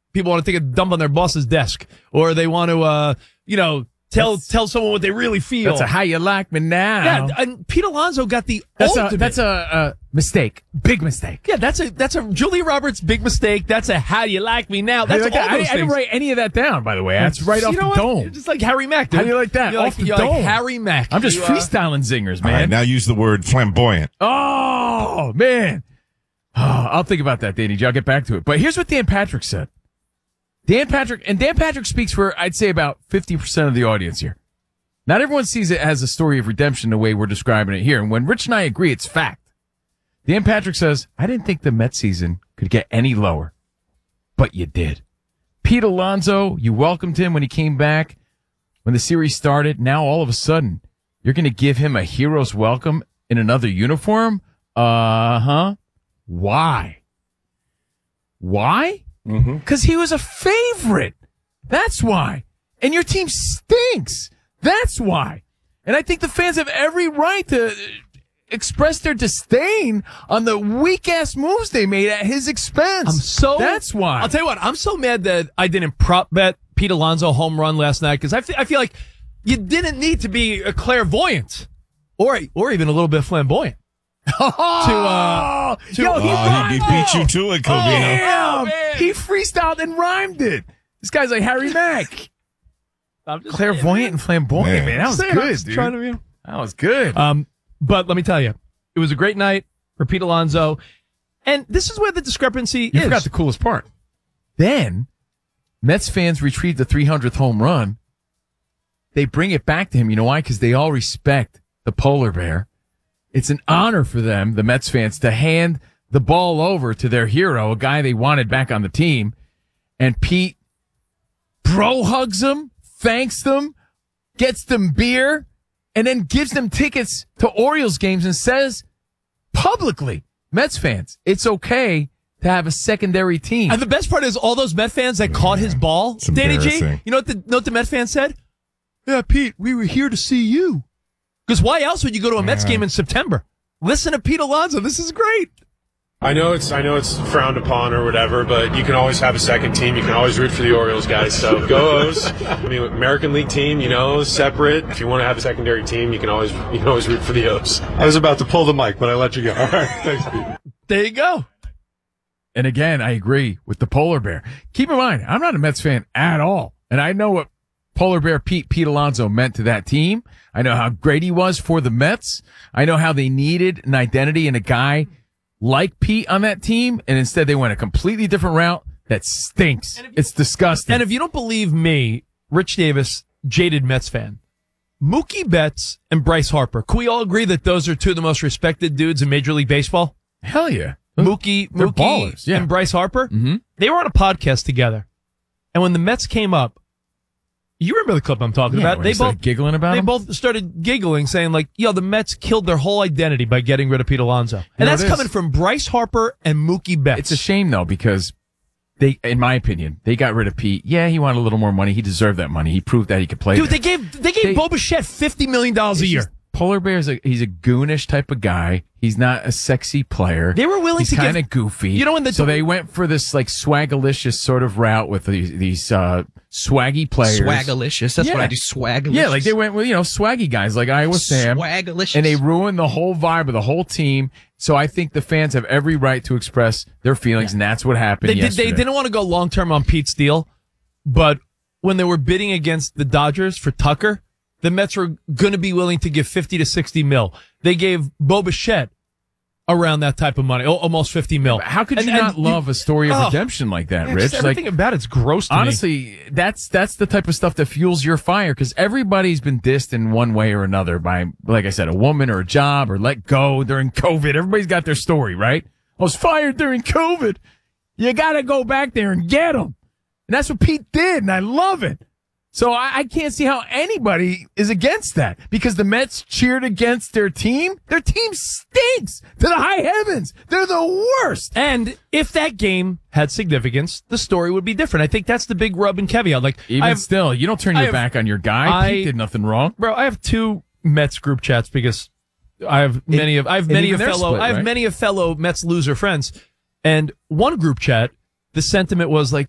people want to take a dump on their boss's desk, or they want to, tell someone what they really feel. That's a how you like me now. Yeah, and Pete Alonso got the ultimate. That's a mistake. Big mistake. Yeah, that's a Julia Roberts big mistake. That's a how you like me now. That's all those I things. didn't write any of that down, by the way. That's right off the dome. You're just like Harry Mack, dude. How do you like that? You're Off the you're dome. like Harry Mack. I'm just freestyling zingers, man. All right, now use the word flamboyant. Oh, man. I'll think about that, Danny G. I'll get back to it. But here's what Dan Patrick said. Dan Patrick speaks for, I'd say, about 50% of the audience here. Not everyone sees it as a story of redemption the way we're describing it here. And when Rich and I agree, it's fact. Dan Patrick says, I didn't think the Mets season could get any lower. But you did. Pete Alonso, you welcomed him when he came back, when the series started. Now, all of a sudden, you're going to give him a hero's welcome in another uniform? Why? Why? Because he was a favorite. That's why. And your team stinks. That's why. And I think the fans have every right to express their disdain on the weak-ass moves they made at his expense. That's why. I'll tell you what, I'm so mad that I didn't prop bet Pete Alonso home run last night, because I feel like you didn't need to be a clairvoyant or even a little bit flamboyant. He beat you to it, Kobe. Damn. He freestyled and rhymed it. This guy's like Harry Mack. I'm just Clairvoyant and flamboyant, man. That was good, dude. That was good. But let me tell you, it was a great night for Pete Alonso. And this is where the discrepancy is. You forgot the coolest part. Then, Mets fans retrieve the 300th home run. They bring it back to him. You know why? Because they all respect the polar bear. It's an honor for them, the Mets fans, to hand the ball over to their hero, a guy they wanted back on the team. And Pete bro hugs him, thanks them, gets them beer, and then gives them tickets to Orioles games and says publicly, Mets fans, it's okay to have a secondary team. And the best part is all those Met fans that caught his ball, Danny G, you know what the Met fans said? Yeah, Pete, we were here to see you. Because why else would you go to a Mets game in September? Listen to Pete Alonso. This is great. I know it's frowned upon or whatever, but you can always have a second team. You can always root for the Orioles, guys. So go O's. I mean, American League team, separate. If you want to have a secondary team, you can always root for the O's. I was about to pull the mic, but I let you go. All right, thanks, Pete. There you go. And again, I agree with the polar bear. Keep in mind, I'm not a Mets fan at all, and I know what polar bear Pete Alonso meant to that team. I know how great he was for the Mets. I know how they needed an identity and a guy like Pete on that team, and instead they went a completely different route that stinks. It's disgusting. And if you don't believe me, Rich Davis, jaded Mets fan, Mookie Betts and Bryce Harper, can we all agree that those are two of the most respected dudes in Major League Baseball? Hell yeah. Mookie ballers, yeah. and Bryce Harper, Mm-hmm. they were on a podcast together. And when the Mets came up, you remember the clip I'm talking about? They both giggling about They him? both started giggling, saying like, the Mets killed their whole identity by getting rid of Pete Alonso. And that's coming from Bryce Harper and Mookie Betts. It's a shame, though, because they, in my opinion, they got rid of Pete. Yeah, he wanted a little more money. He deserved that money. He proved that he could play. Dude, they gave Bo Bichette $50 million a year. Polar Bear he's a goonish type of guy. He's not a sexy player. They were willing to give... He's kind of goofy. So they went for this like swagalicious sort of route with these swaggy players. Swagalicious. That's what I do. Swagalicious. Yeah, like they went with, swaggy guys like Iowa Sam. Swagalicious. And they ruined the whole vibe of the whole team. So I think the fans have every right to express their feelings, and that's what happened yesterday. They didn't want to go long-term on Pete's deal, but when they were bidding against the Dodgers for Tucker, the Mets were going to be willing to give 50 to 60 mil. They gave Bo Bichette around that type of money, almost 50 mil. How could you not love a story of redemption like that, Rich? Everything about it's gross to me. Honestly, that's the type of stuff that fuels your fire, because everybody's been dissed in one way or another by, like I said, a woman or a job or let go during COVID. Everybody's got their story, right? I was fired during COVID. You got to go back there and get them. And that's what Pete did, and I love it. So I can't see how anybody is against that, because the Mets cheered against their team. Their team stinks to the high heavens. They're the worst. And if that game had significance, the story would be different. I think that's the big rub and caveat. Like, still, you don't turn your back on your guy. Pete did nothing wrong. Bro, I have two Mets group chats because I have many of fellow Mets loser friends. And one group chat, the sentiment was like,